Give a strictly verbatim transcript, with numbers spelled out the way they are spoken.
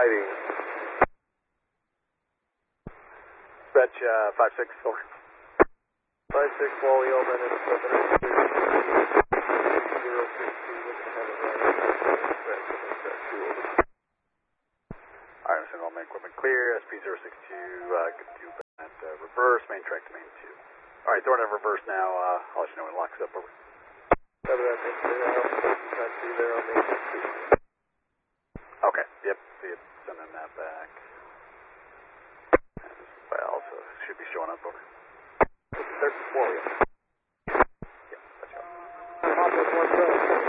fighting. Dispatch uh, five six, over. five six, Wally Elman and seven zero six two, looking to have a run. Alright, so all main equipment clear, S P zero six two, uh, good to at uh, reverse, main track to main two. Alright, throwing in reverse now, uh, I'll let you know when it locks up, over. Cover that, thanks for that. Time to be there on main two. Okay, yep, see it, sending that back. As well, so it should be showing up, over. There's Wally. Yeah, that's right. Pop one seven.